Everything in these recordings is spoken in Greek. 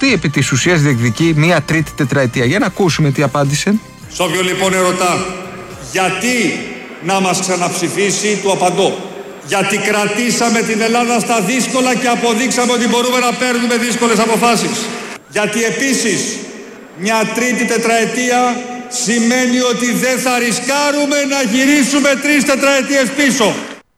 τι επί της ουσίας διεκδικεί μια τρίτη τετραετία. Για να ακούσουμε τι απάντησε. Σ' όποιον λοιπόν ερωτά γιατί να μας ξαναψηφίσει, του απαντώ. Γιατί κρατήσαμε την Ελλάδα στα δύσκολα και αποδείξαμε ότι μπορούμε να παίρνουμε δύσκολες αποφάσεις. Γιατί επίσης μια τρίτη τετραετία σημαίνει ότι δεν θα ρισκάρουμε να γυρίσουμε 3 τετραετίες πίσω.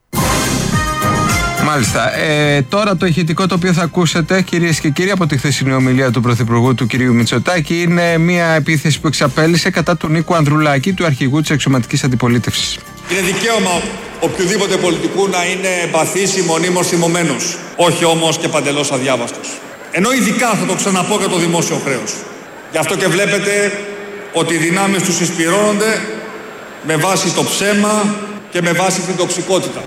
Μάλιστα. Τώρα το ηχητικό το οποίο θα ακούσετε, κυρίες και κύριοι, από τη χθεσινή ομιλία του Πρωθυπουργού του κυρίου Μητσοτάκη, είναι μια επίθεση που εξαπέλυσε κατά του Νίκου Ανδρουλάκη, του αρχηγού της αξιωματικής αντιπολίτευσης. Είναι δικαίωμα οποιοδήποτε πολιτικού να είναι εμπαθής ή μονίμως θυμωμένος, όχι όμως και παντελώς αδιάβαστος. Ενώ ειδικά θα το ξαναπώ για το δημόσιο χρέος. Γι' αυτό και βλέπετε ότι οι δυνάμεις του συσπυρώνονται με βάση το ψέμα και με βάση την τοξικότητα.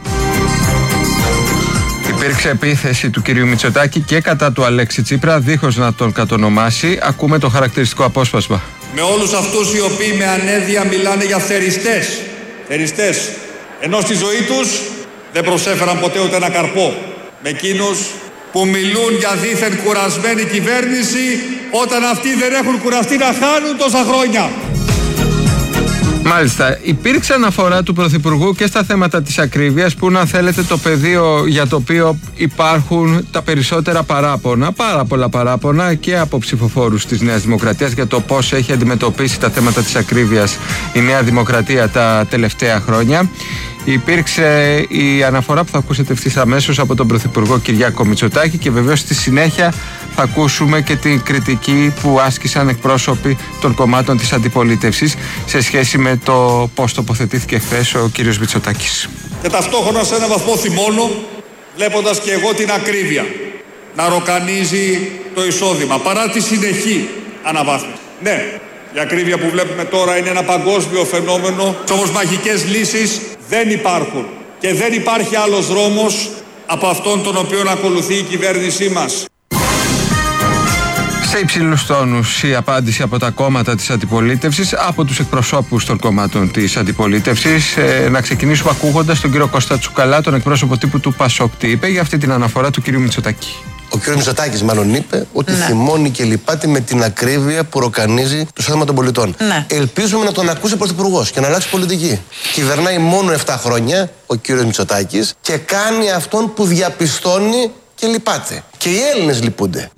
Υπήρξε επίθεση του κυρίου Μητσοτάκη και κατά του Αλέξη Τσίπρα, δίχως να τον κατονομάσει. Ακούμε το χαρακτηριστικό απόσπασμα. Με όλους αυτούς οι οποίοι με ανέδεια μιλάνε για θεριστές, ενώ στη ζωή τους δεν προσέφεραν ποτέ ούτε ένα καρπό. Με εκείνους που μιλούν για δήθεν κουρασμένη κυβέρνηση, όταν αυτοί δεν έχουν κουραστεί να χάνουν τόσα χρόνια. Μάλιστα, υπήρξε αναφορά του Πρωθυπουργού και στα θέματα της ακρίβειας, που είναι, αν θέλετε, το πεδίο για το οποίο υπάρχουν τα περισσότερα παράπονα, πάρα πολλά παράπονα και από ψηφοφόρους της Νέας Δημοκρατίας για το πώς έχει αντιμετωπίσει τα θέματα της ακρίβειας η Νέα Δημοκρατία τα τελευταία χρόνια. Υπήρξε η αναφορά που θα ακούσετε ευθύς αμέσως από τον Πρωθυπουργό Κυριάκο Μητσοτάκη και βεβαίως στη συνέχεια θα ακούσουμε και την κριτική που άσκησαν εκπρόσωποι των κομμάτων της αντιπολίτευσης σε σχέση με το πώς τοποθετήθηκε χθες ο κύριος Μητσοτάκης. Και ταυτόχρονα σε έναν βαθμό θυμώνω, βλέποντας και εγώ την ακρίβεια να ροκανίζει το εισόδημα παρά τη συνεχή αναβάθμιση. Ναι, η ακρίβεια που βλέπουμε τώρα είναι ένα παγκόσμιο φαινόμενο, όμως μαγικές λύσεις δεν υπάρχουν και δεν υπάρχει άλλος δρόμος από αυτόν τον οποίο ακολουθεί η κυβέρνησή μας. Σε υψηλούς τόνους η απάντηση από τα κόμματα της αντιπολίτευσης, από τους εκπροσώπους των κομμάτων της αντιπολίτευσης. Να ξεκινήσουμε ακούγοντας τον κύριο Κώστα Τσουκαλά, τον εκπρόσωπο τύπου του ΠΑΣΟΚ, τι είπε για αυτή την αναφορά του κυρίου Μητσοτάκη. Ο κ. Μητσοτάκης μάλλον είπε ότι θυμώνει και λυπάται με την ακρίβεια που ροκανίζει το εισόδημα των πολιτών. Ελπίζουμε να τον ακούσει ο Πρωθυπουργός και να αλλάξει πολιτική. Κυβερνάει μόνο 7 χρόνια ο κ. Μητσοτάκης και κάνει αυτόν που διαπιστώνει και λυπάται. Και οι Έλληνες λυπούνται.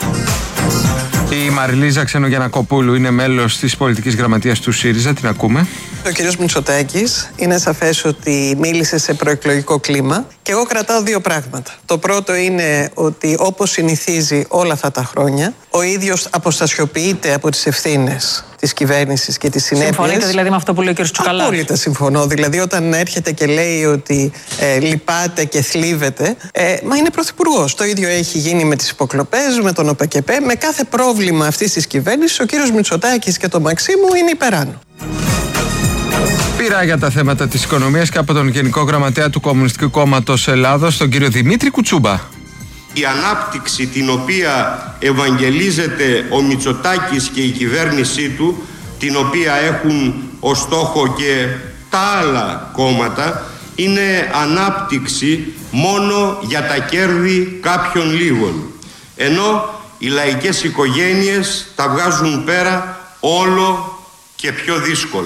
Η Μαριλίζα Ξενογιαννακοπούλου είναι μέλος της πολιτικής γραμματείας του ΣΥΡΙΖΑ. Την ακούμε. Ο κ. Μητσοτάκης είναι σαφές ότι μίλησε σε προεκλογικό κλίμα και εγώ κρατάω 2 πράγματα. Το πρώτο είναι ότι, όπως συνηθίζει όλα αυτά τα χρόνια, ο ίδιος αποστασιοποιείται από τις ευθύνες της κυβέρνησης και τις συνέπειες. Συμφωνείτε δηλαδή με αυτό που λέει ο κ. Τσουκαλάς? Απόλυτα συμφωνώ. Δηλαδή, όταν έρχεται και λέει ότι λυπάται και θλίβεται, μα είναι πρωθυπουργός. Το ίδιο έχει γίνει με τις υποκλοπές, με τον ΟΠΕΚΕΠΕ. Με κάθε πρόβλημα αυτής της κυβέρνησης, ο κ. Μητσοτάκης και το Μαξίμου είναι υπεράνω. Πήρα για τα θέματα της οικονομίας και από τον Γενικό Γραμματέα του Κομμουνιστικού Κόμματος Ελλάδος, τον κύριο Δημήτρη Κουτσούμπα. Η ανάπτυξη την οποία ευαγγελίζεται ο Μητσοτάκης και η κυβέρνησή του, την οποία έχουν ως στόχο και τα άλλα κόμματα, είναι ανάπτυξη μόνο για τα κέρδη κάποιων λίγων. Ενώ οι λαϊκές οικογένειες τα βγάζουν πέρα όλο και πιο δύσκολα.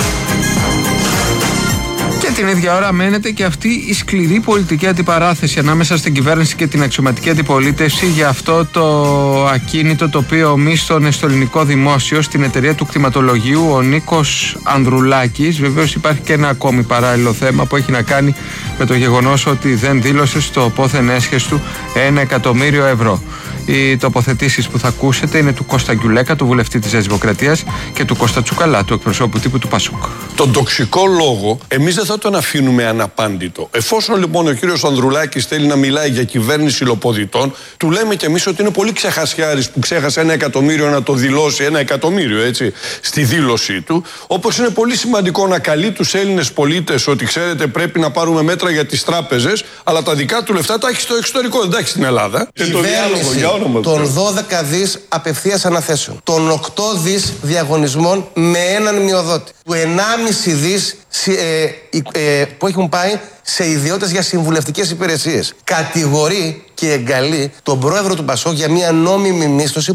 Και την ίδια ώρα μένεται και αυτή η σκληρή πολιτική αντιπαράθεση ανάμεσα στην κυβέρνηση και την αξιωματική αντιπολίτευση για αυτό το ακίνητο το οποίο μίσθωνε στο ελληνικό δημόσιο, στην εταιρεία του κτηματολογίου, ο Νίκος Ανδρουλάκης. Βεβαίως υπάρχει και ένα ακόμη παράλληλο θέμα που έχει να κάνει με το γεγονός ότι δεν δήλωσε στο πόθεν έσχες του 1 εκατομμύριο ευρώ. Οι τοποθετήσεις που θα ακούσετε είναι του Κώστα Γκιουλέκα, του βουλευτή της Νέας Δημοκρατίας, και του Κώστα Τσουκαλά, του εκπροσώπου τύπου του ΠΑΣΟΚ. Τον τοξικό λόγο εμείς δεν θα τον αφήνουμε αναπάντητο. Εφόσον λοιπόν ο κύριος Ανδρουλάκης θέλει να μιλάει για κυβέρνηση λοποδιτών, του λέμε κι εμείς ότι είναι πολύ ξεχασιάρης που ξέχασε 1 εκατομμύριο να το δηλώσει, 1 εκατομμύριο έτσι, στη δήλωσή του. Όπως είναι πολύ σημαντικό να καλεί τους Έλληνες πολίτες ότι ξέρετε πρέπει να πάρουμε μέτρα για τις τράπεζες, αλλά τα δικά του λεφτά τα έχει στο εξωτερικό, δεν τα έχει στην Ελλάδα. Και το διάλογο για όνομα των 12 δις απευθείας αναθέσεων, των 8 δις διαγωνισμών με έναν μειοδότη, του 1,5 δις που έχουν πάει σε ιδιώτες για συμβουλευτικές υπηρεσίες. Κατηγορεί και εγκαλεί τον πρόεδρο του ΠΑΣΟΚ για μια νόμιμη μίσθωση